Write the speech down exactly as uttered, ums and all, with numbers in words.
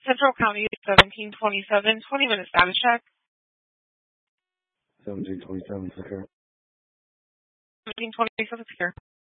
Central County, seventeen twenty-seven, twenty minute status check. seventeen twenty-seven, secure. seventeen twenty-seven, secure.